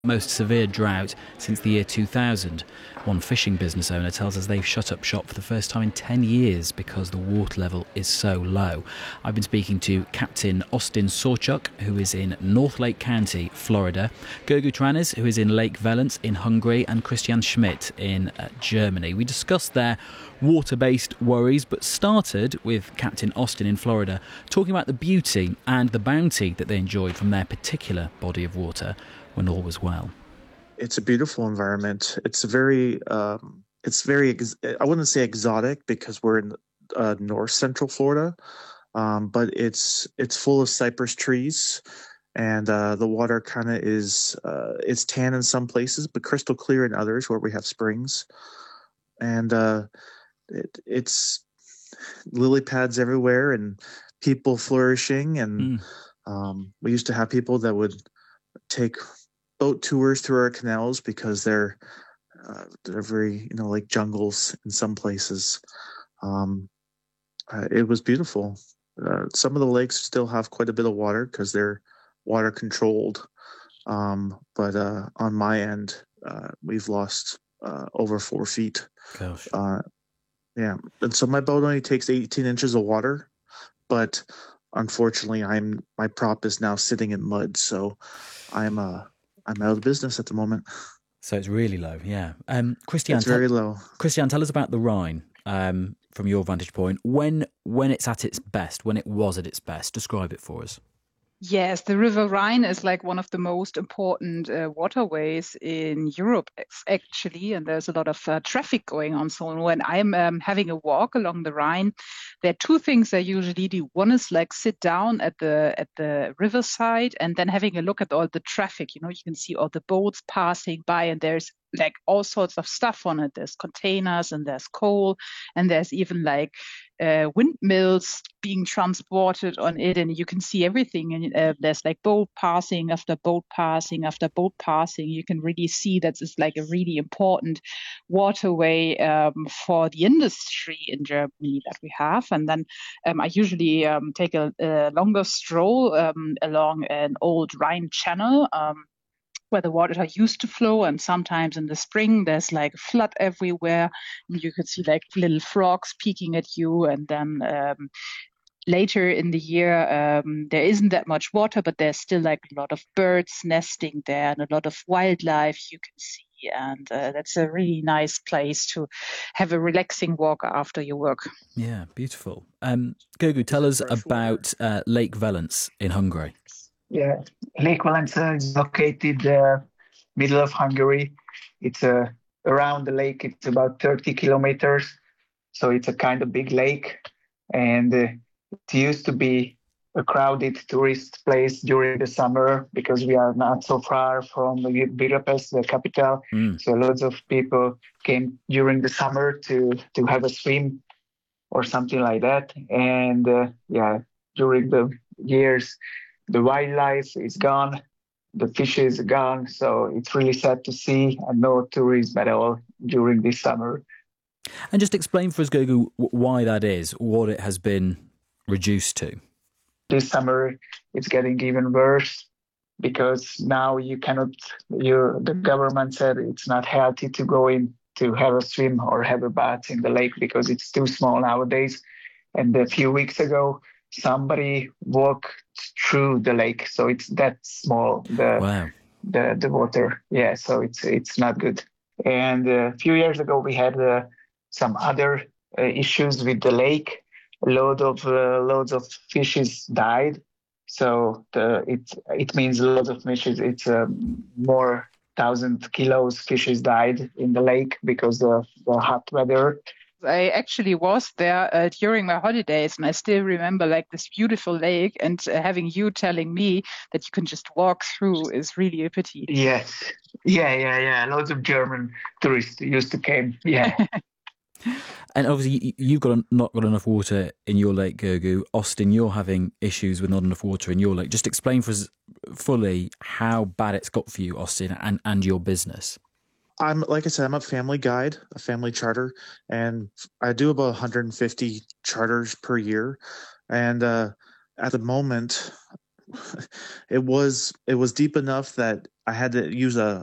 most severe drought since the year 2000. One fishing business owner tells us they've shut up shop for the first time in 10 years because the water level is so low. I've been speaking to Captain Austin Sorchuk, who is in North Lake County, Florida, Gergu Tranes, who is in Lake Valence in Hungary, and Christian Schmidt in Germany. We discussed their water-based worries, but started with Captain Austin in Florida talking about the beauty and the bounty that they enjoyed from their particular body of water when all was well. It's a beautiful environment. It's very, I wouldn't say exotic because we're in north central Florida, but it's full of cypress trees, and the water kind of it's tan in some places, but crystal clear in others where we have springs, and it's lily pads everywhere and people flourishing, and we used to have people that would take boat tours through our canals because they're very, like jungles in some places. It was beautiful. Some of the lakes still have quite a bit of water because they're water controlled. But on my end, we've lost over 4 feet. Gosh. Yeah. And so my boat only takes 18 inches of water, but unfortunately my prop is now sitting in mud. So I'm out of business at the moment. So it's really low, yeah. Christian, it's very low. Christian, tell us about the Rhine from your vantage point. When it's at its best, when it was at its best, describe it for us. Yes, the River Rhine is like one of the most important waterways in Europe, actually, and there's a lot of traffic going on. So when I'm having a walk along the Rhine, there are two things I usually do. One is like sit down at the riverside and then having a look at all the traffic. You can see all the boats passing by, and there's like all sorts of stuff on it. There's containers and there's coal, and there's even like windmills being transported on it, and you can see everything. And there's like boat passing after boat passing after boat passing. You can really see that it's like a really important waterway for the industry in Germany that we have. And then I usually take a longer stroll along an old Rhine channel, where the water used to flow, and sometimes in the spring there's like a flood everywhere, and you could see like little frogs peeking at you. And then later in the year there isn't that much water, but there's still like a lot of birds nesting there and a lot of wildlife you can see, and that's a really nice place to have a relaxing walk after your work. Yeah, beautiful. Gergu, tell us about Lake Valence in Hungary. Yeah, Lake Valence is located middle of Hungary. It's around the lake. It's about 30 kilometers, so it's a kind of big lake. And it used to be a crowded tourist place during the summer because we are not so far from Budapest, the capital. So lots of people came during the summer to have a swim or something like that. And during the years, the wildlife is gone, the fishes are gone, so it's really sad to see, and no tourism at all during this summer. And just explain for us, Gergu, why that is, what it has been reduced to. This summer, it's getting even worse because now the government said it's not healthy to go in to have a swim or have a bath in the lake because it's too small nowadays. And a few weeks ago, somebody walked through the lake, so it's that small, the water. Yeah, so it's not good. And a few years ago we had some other issues with the lake. Loads of fishes died, so it means loads of fishes. It's more 1,000 kilos fishes died in the lake because of the hot weather. I actually was there during my holidays, and I still remember like this beautiful lake, and having you telling me that you can just walk through is really a pity. Yes. Yeah. Lots of German tourists used to come. Yeah. And obviously you've not got enough water in your lake, Gergu. Austin, you're having issues with not enough water in your lake. Just explain for us fully how bad it's got for you, Austin, and your business. Like I said, I'm a family guide, a family charter, and I do about 150 charters per year. And at the moment, it was deep enough that I had to use a